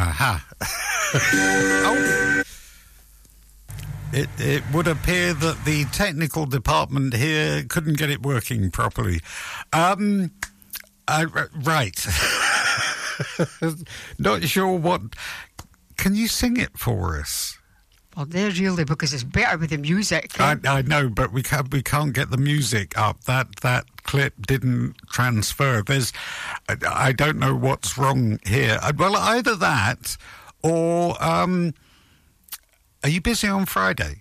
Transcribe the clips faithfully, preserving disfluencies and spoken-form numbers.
Aha. Oh. It, it would appear that the technical department here couldn't get it working properly. Um, uh, right. Not sure what... Can you sing it for us? Well, there's really, because it's better with the music. I, I know, but we can't, we can't get the music up. That that clip didn't transfer. There's... I, I don't know what's wrong here. Well, either that or... Um, are you busy on Friday?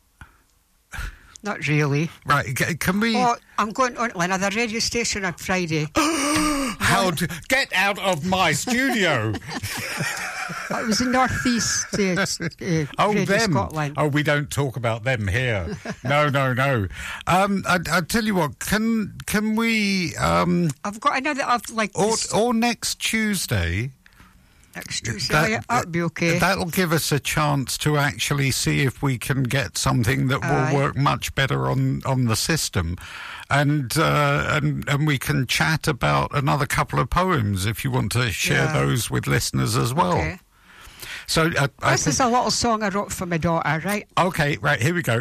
Not really. Right, can we... Oh, I'm going on another radio station on Friday. How to... Get out of my studio! It was in North East uh, uh, oh, Radio them. Scotland. Oh, we don't talk about them here. No, no, no. Um, I, I tell you what, can can we... Um, I've got another... I've like or, this, or next Tuesday... Next Tuesday, that, yeah, that'd be okay. That'll give us a chance to actually see if we can get something that will Aye. work much better on, on the system, and uh, and and we can chat about another couple of poems if you want to share Yeah. those with listeners as well. Okay. So uh, I This think, is a little song I wrote for my daughter, right? okay, right, here we go.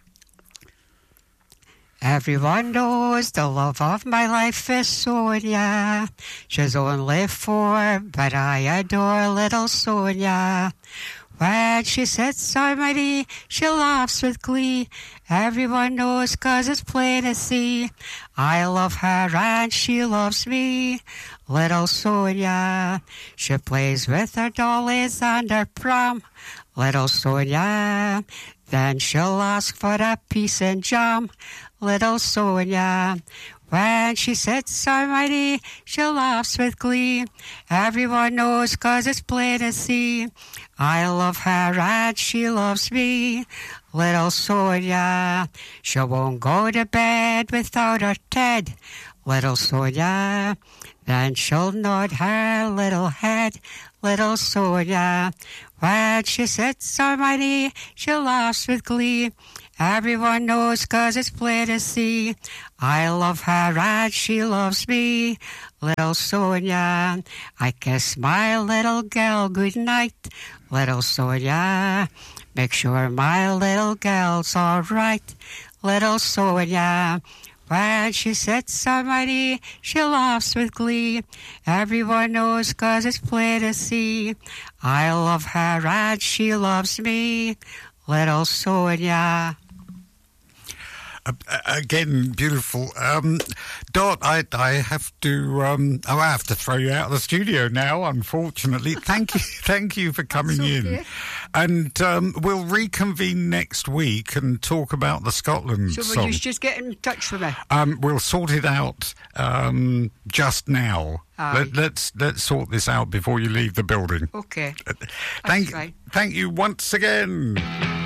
Everyone knows the love of my life is Sonia. She's only four, but I adore little Sonia. When she sits on my knee, she laughs with glee. Everyone knows 'cause it's plain to see. I love her and she loves me. Little Sonia, she plays with her dollies and her pram. Little Sonia, then she'll ask for a piece of jam. Little Sonia, when she sits on my knee, she laughs with glee. Everyone knows 'cause it's plain to see. I love her and she loves me. Little Sonia, she won't go to bed without her Ted. Little Sonia, then she'll nod her little head. Little Sonia, when she sits on my knee, she laughs with glee. Everyone knows 'cause it's plain to see. I love her and she loves me. Little Sonia, I kiss my little girl good night. Little Sonia, make sure my little girl's all right. Little Sonia, when she sits on my knee, she laughs with glee. Everyone knows 'cause it's plain to see. I love her and she loves me. Little Sonia. Uh, again, beautiful. Um, Dot, I, I have to, um, oh, I have to throw you out of the studio now, unfortunately. Thank you, thank you for coming okay. in. And um, we'll reconvene next week and talk about the Scotland So will song. you just get in touch with me? Um, we'll sort it out um, just now. Aye. Let, let's let's sort this out before you leave the building. Okay. Thank, right. thank you once again.